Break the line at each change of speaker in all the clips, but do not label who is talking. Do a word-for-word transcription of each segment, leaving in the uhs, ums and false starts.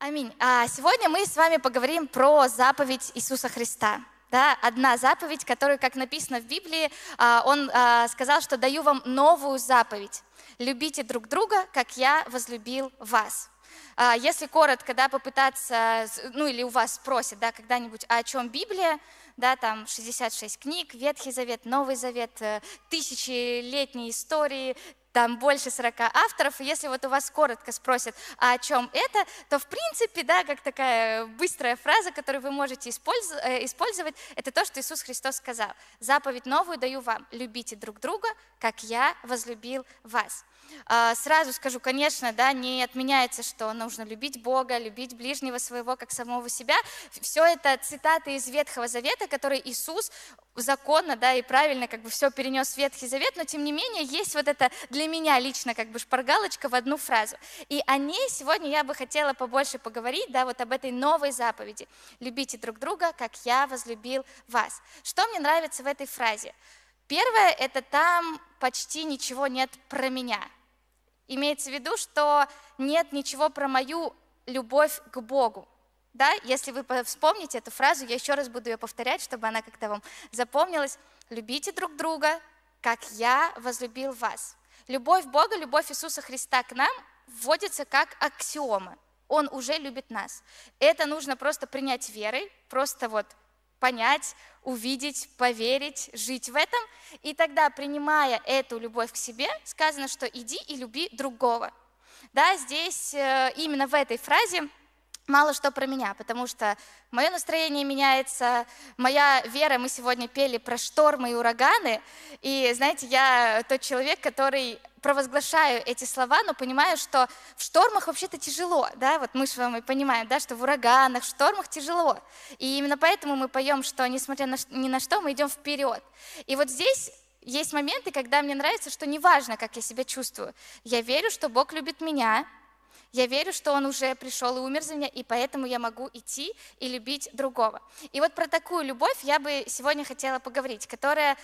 Аминь. А сегодня мы с вами поговорим про заповедь Иисуса Христа. Да, одна заповедь, которую, как написано в Библии, а, он а, сказал, что даю вам новую заповедь. Любите друг друга, как я возлюбил вас. А, Если коротко, да, попытаться, с- ну или у вас спросят, да, когда-нибудь, а о чем Библия, да, там шестьдесят шесть книг, Ветхий Завет, Новый Завет, э, тысячелетние истории, там больше сорока авторов, и если вот у вас коротко спросят, а о чем это, то в принципе, да, как такая быстрая фраза, которую вы можете использ- э, использовать, это то, что Иисус Христос сказал. Заповедь новую даю вам, любите друг друга, как я возлюбил вас. А, Сразу скажу, конечно, да, не отменяется, что нужно любить Бога, любить ближнего своего, как самого себя. Все это цитаты из Ветхого Завета, которые Иисус законно, да, и правильно как бы все перенес в Ветхий Завет, но тем не менее есть вот это для меня лично как бы шпаргалочка в одну фразу. И о ней сегодня я бы хотела побольше поговорить, да, вот об этой новой заповеди. Любите друг друга, как я возлюбил вас. Что мне нравится в этой фразе? Первое, это там почти ничего нет про меня. Имеется в виду, что нет ничего про мою любовь к Богу. Да? Если вы по- вспомните эту фразу, я еще раз буду ее повторять, чтобы она как-то вам запомнилась. Любите друг друга, как я возлюбил вас. Любовь Бога, любовь Иисуса Христа к нам вводится как аксиома. Он уже любит нас. Это нужно просто принять верой, просто вот понять, увидеть, поверить, жить в этом. И тогда, принимая эту любовь к себе, сказано, что иди и люби другого. Да, здесь э, именно в этой фразе мало что про меня, потому что мое настроение меняется, моя вера, мы сегодня пели про штормы и ураганы, и, знаете, я тот человек, который провозглашаю эти слова, но понимаю, что в штормах вообще-то тяжело, да, вот мы с вами понимаем, да, что в ураганах, в штормах тяжело, и именно поэтому мы поем, что несмотря на, ш- ни на что, мы идем вперед. И вот здесь есть моменты, когда мне нравится, что неважно, как я себя чувствую, я верю, что Бог любит меня. Я верю, что Он уже пришел и умер за меня, и поэтому я могу идти и любить другого. И вот про такую любовь я бы сегодня хотела поговорить, которая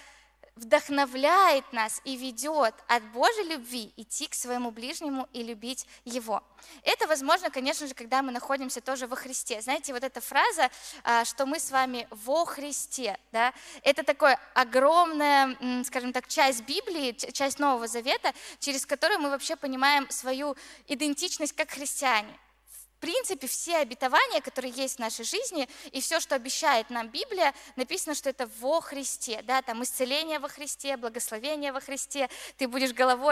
вдохновляет нас и ведет от Божьей любви идти к своему ближнему и любить его. Это возможно, конечно же, когда мы находимся тоже во Христе. Знаете, вот эта фраза, а, что мы с вами во Христе, да, это такая огромная, м, скажем так, часть Библии, ч- часть Нового Завета, через которую мы вообще понимаем свою идентичность как христиане. В принципе, все обетования, которые есть в нашей жизни, и все, что обещает нам Библия, написано, что это во Христе, да, там исцеление во Христе, благословение во Христе, ты будешь головой